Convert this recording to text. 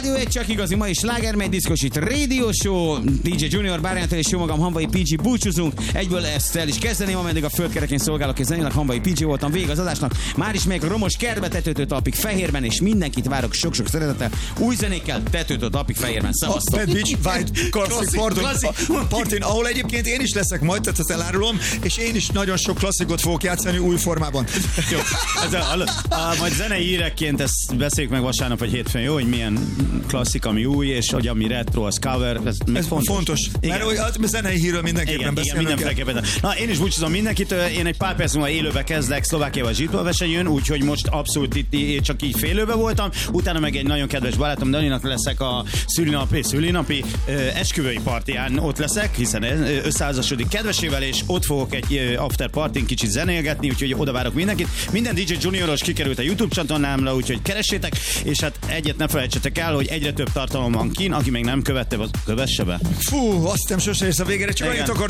Rádió egy csak igazi, ma is slágermegy, diszkosít Radio Show, DJ Junior, Bárjántal és jó magam, Hamvai PG búcsúzunk. Egyből ezt el is kezdeném, ameddig a földkerekén szolgálok és zenélek, Hamvai PG voltam, végig az adásnak. Már is megyek a romos kertbe, tetőtől talpig Fehérben, és mindenkit várok sok-sok szeretettel, új zenékkel, tetőtől talpig Fehérben. Szevasztok! Bad Beach White Classic Partin, ahol egyébként én is leszek majd, tehát ezt elárulom, és én is nagyon sok klasszikot fogok játszani új formában. Jó, majd zenei hírekként ezt beszéljük meg vasárnap vagy hétfőn, jó, hogy milyen klasszik, ami új, és hogy ami retro, az cover, ez fontos. Mert a zenei hírről mindenképpen beszélnünk kell. Na, én is búcsúzom mindenkitől, én egy pár perc múlva élőbe kezdek Szlovákiával Zsitva versenyen, úgyhogy most abszolút itt csak így félőbe voltam, utána meg egy nagyon kedves barátom Daninak leszek a szülinapi esküvői partiján, ott leszek, hiszen összeházasodik kedvesével, és ott fogok egy after partin kicsit zenélgetni, úgyhogy oda várok mindenkit. Minden DJ Junioros kikerült a YouTube csatornámra, úgyhogy keressétek, és hát egyet ne felejtsetek el, hogy egyre több tartalom van kin, aki még nem követte, az kövesse be. Fú, azt hiszem sose érsz a végére, csak annyit akartam